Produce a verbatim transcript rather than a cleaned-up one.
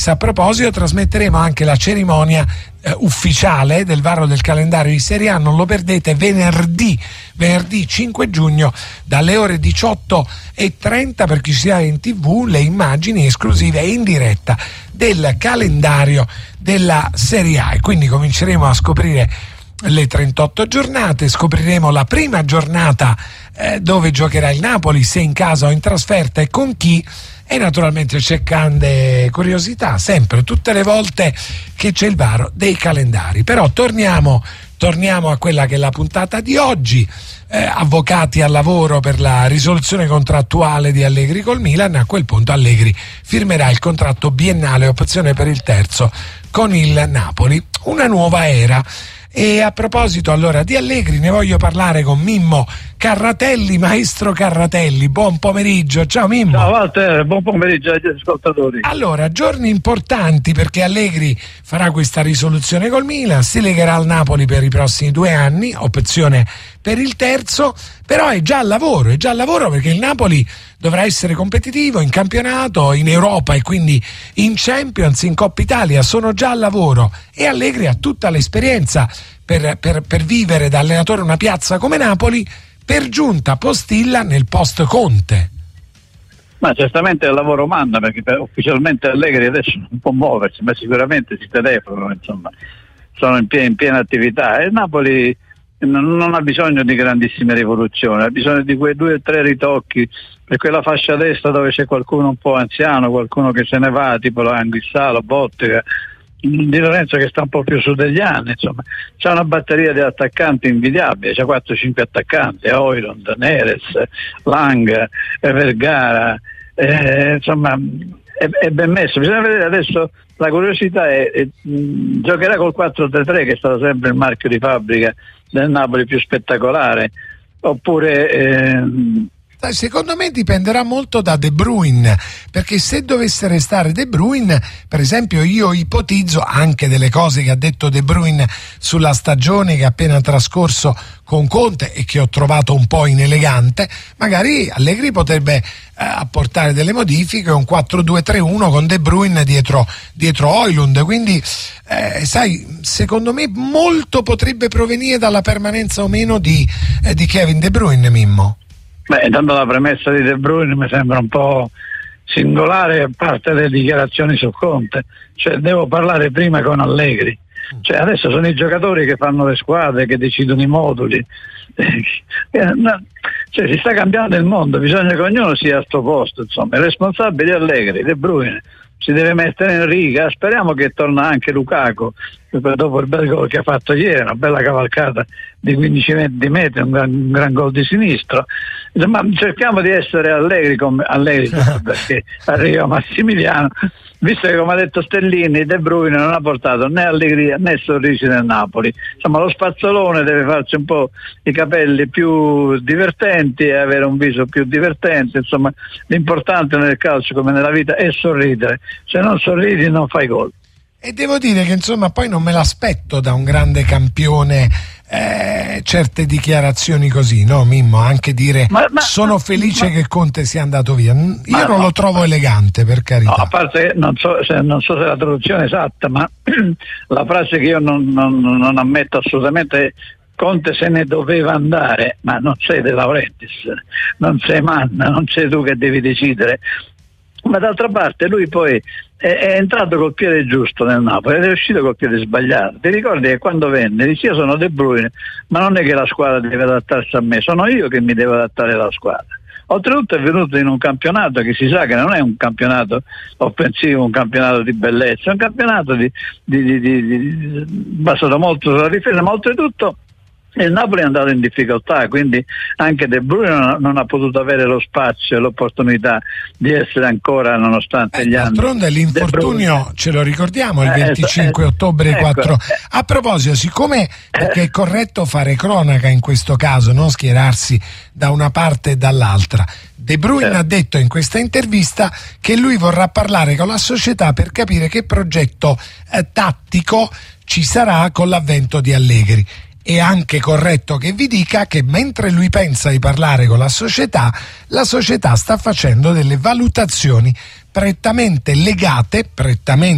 A proposito, trasmetteremo anche la cerimonia eh, ufficiale del varo del calendario di Serie A, non lo perdete, venerdì, venerdì cinque giugno dalle ore diciotto e trenta, per chi sia in tv, le immagini esclusive e in diretta del calendario della Serie A, e quindi cominceremo a scoprire le trentotto giornate, scopriremo la prima giornata eh, dove giocherà il Napoli, se in casa o in trasferta e con chi. E naturalmente c'è grande curiosità, sempre, tutte le volte che c'è il varo dei calendari. Però torniamo, torniamo a quella che è la puntata di oggi. Eh, avvocati al lavoro per la risoluzione contrattuale di Allegri col Milan. A quel punto Allegri firmerà il contratto biennale, opzione per il terzo, con il Napoli. Una nuova era. E a proposito allora di Allegri, ne voglio parlare con Mimmo Carratelli. Maestro Carratelli, buon pomeriggio. Ciao Mimmo. Ciao Walter, buon pomeriggio agli ascoltatori. Allora, giorni importanti, perché Allegri farà questa risoluzione col Milan, si legherà al Napoli per i prossimi due anni, opzione per il terzo, però è già al lavoro, è già al lavoro perché il Napoli dovrà essere competitivo in campionato, in Europa e quindi in Champions, in Coppa Italia. Sono già al lavoro e Allegri ha tutta l'esperienza per, per, per vivere da allenatore una piazza come Napoli, per giunta postilla nel post Conte. Ma certamente il lavoro manda, perché per, ufficialmente Allegri adesso non può muoversi, ma sicuramente si telefonano, insomma, sono in piena, in piena attività, e il Napoli non, non ha bisogno di grandissime rivoluzioni, ha bisogno di quei due o tre ritocchi per quella fascia destra dove c'è qualcuno un po' anziano, qualcuno che se ne va, tipo l'Anguissalo, Bottega, Di Lorenzo che sta un po' più su degli anni, insomma c'è una batteria di attaccanti invidiabile, c'è quattro cinque attaccanti, Højlund, Neres, Lang, Vergara, eh, insomma è, è ben messo. Bisogna vedere adesso, la curiosità è, è mh, giocherà col quattro tre tre, che è stato sempre il marchio di fabbrica del Napoli più spettacolare, oppure eh, secondo me dipenderà molto da De Bruyne, perché se dovesse restare De Bruyne, per esempio, io ipotizzo anche delle cose che ha detto De Bruyne sulla stagione che ha appena trascorso con Conte e che ho trovato un po' inelegante, magari Allegri potrebbe eh, apportare delle modifiche, un quattro due tre uno con De Bruyne dietro, dietro Højlund, quindi eh, sai, secondo me molto potrebbe provenire dalla permanenza o meno di, eh, di Kevin De Bruyne, Mimmo. Beh, intanto la premessa di De Bruyne mi sembra un po' singolare, a parte le dichiarazioni su Conte, cioè devo parlare prima con Allegri, cioè adesso sono i giocatori che fanno le squadre, che decidono i moduli, cioè si sta cambiando il mondo, bisogna che ognuno sia al suo posto, insomma. Il responsabile è Allegri, De Bruyne si deve mettere in riga, speriamo che torna anche Lukaku dopo il bel gol che ha fatto ieri, una bella cavalcata di quindici metri, un gran, un gran gol di sinistro. Insomma, cerchiamo di essere allegri come allegri perché arriva Massimiliano, visto che, come ha detto Stellini, De Bruyne non ha portato né allegria né sorrisi nel Napoli. Insomma, lo spazzolone deve farsi un po' i capelli più divertenti e avere un viso più divertente. Insomma, l'importante nel calcio come nella vita è sorridere, se non sorridi non fai gol. E devo dire che insomma poi non me l'aspetto da un grande campione eh, certe dichiarazioni così, no Mimmo? Anche dire ma, ma, sono felice ma, che Conte sia andato via, io ma, non no, lo trovo elegante, per carità. No, a parte non so se, non so se la traduzione è esatta, ma la frase che io non, non, non ammetto assolutamente è: Conte se ne doveva andare, ma non sei De Laurentiis, non sei Manna, non sei tu che devi decidere. Ma d'altra parte lui poi è, è entrato col piede giusto nel Napoli ed è uscito col piede sbagliato. Ti ricordi che quando venne disse: io sono De Bruyne, ma non è che la squadra deve adattarsi a me, sono io che mi devo adattare alla squadra. Oltretutto è venuto in un campionato che si sa che non è un campionato offensivo, un campionato di bellezza, è un campionato di, di, di, di, di basato molto sulla difesa, ma oltretutto il Napoli è andato in difficoltà, quindi anche De Bruyne non ha potuto avere lo spazio e l'opportunità di essere ancora, nonostante eh, gli anni. D'altronde l'infortunio ce lo ricordiamo, il eh, venticinque eh, ottobre ecco, quattro. A proposito, siccome perché è corretto fare cronaca in questo caso, non schierarsi da una parte e dall'altra, De Bruyne eh. ha detto in questa intervista che lui vorrà parlare con la società per capire che progetto eh, tattico ci sarà con l'avvento di Allegri. È anche corretto che vi dica che mentre lui pensa di parlare con la società, la società sta facendo delle valutazioni prettamente legate, prettamente